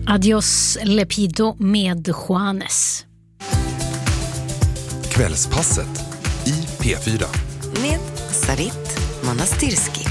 Adios Lepido med Juanes. Kvällspasset i P4 med Sarit Monastirski.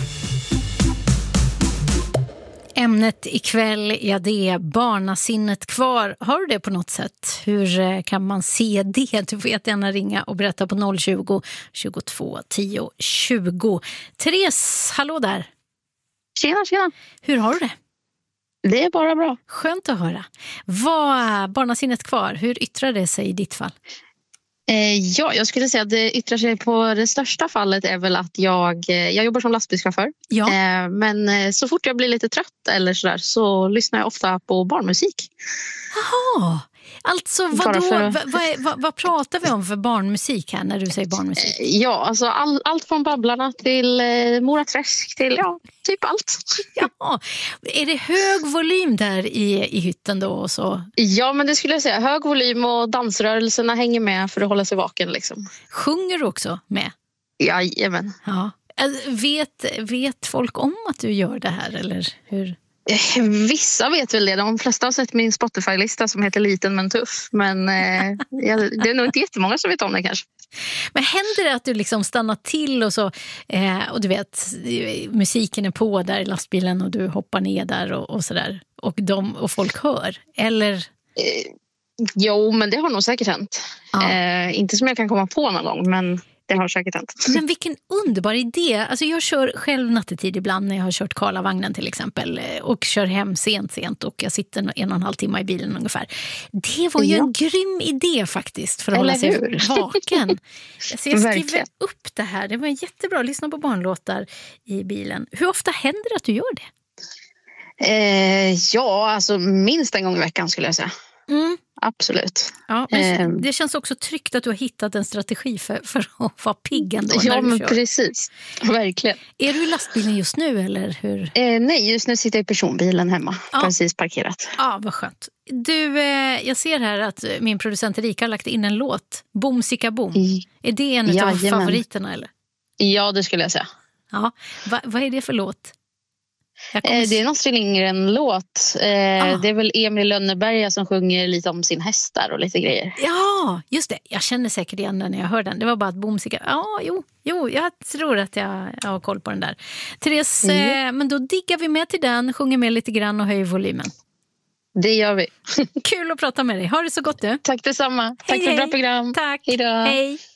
Ämnet ikväll, ja, det är barnasinnet kvar. Har du det på något sätt? Hur kan man se det? Du får jättegärna ringa och berätta på 020-22 10 20. Therese, hallå där. Tjena. Hur har du det? Det är bara bra. Skönt att höra. Vad är barnasinnet kvar? Hur yttrar det sig i ditt fall? Ja, jag skulle säga att det yttrar sig på det största fallet är väl att jag jobbar som lastbilschaufför. Ja. Men så fort jag blir lite trött eller sådär så lyssnar jag ofta på barnmusik. Jaha, alltså vad pratar vi om för barnmusik här när du säger barnmusik? Ja, alltså allt från Babblarna till Mora Träsk till typ allt. Ja, är det hög volym där i hytten då och så? Ja, men det skulle jag säga. Hög volym och dansrörelserna hänger med för att hålla sig vaken liksom. Sjunger du också med? Jajamän. Ja. Vet folk om att du gör det här eller hur? Vissa vet väl det. De flesta har sett min Spotify-lista som heter Liten men tuff. Men det är nog inte jättemånga som vet om det kanske. Men händer det att du liksom stannar till och så och du vet, musiken är på där i lastbilen och du hoppar ner där och sådär och folk hör? Eller? Jo, men det har nog säkert hänt. Ja. Inte som jag kan komma på någon gång, men det har säkert hänt. Men vilken underbar idé. Alltså jag kör själv nattetid ibland när jag har kört Karlavagnen till exempel och kör hem sent och jag sitter 1,5 timme i bilen ungefär. Det var ju en grym idé faktiskt för att hålla sig vaken. Så jag skriver upp det här. Det var jättebra att lyssna på barnlåtar i bilen. Hur ofta händer det att du gör det? Ja, alltså minst en gång i veckan skulle jag säga. Mm. Absolut. Ja, men det känns också tryggt att du har hittat en strategi för att vara pigg ändå när du kör. Ja, men precis. Verkligen. Är du i lastbilen just nu eller hur? Nej, just nu sitter jag i personbilen hemma. Precis parkerat. Ja, vad skönt. Du, jag ser här att min producent Erika har lagt in en låt. Boom Sicka Boom. Är det en av favoriterna eller? Ja, det skulle jag säga. Ja, vad är det för låt? Det är en Astrid Lindgren-låt. Det är väl Emil Lönneberga som sjunger lite om sin häst där och lite grejer. Ja, just det. Jag känner säkert igen den när jag hör den. Det var bara att bomsika. Ja, jo, jag tror att jag har koll på den där. Therese, men då diggar vi med till den, sjunger med lite grann och höjer volymen. Det gör vi. Kul att prata med dig. Ha det så gott du. Tack detsamma. Tack för ett bra program. Tack. Hejdå. Hej.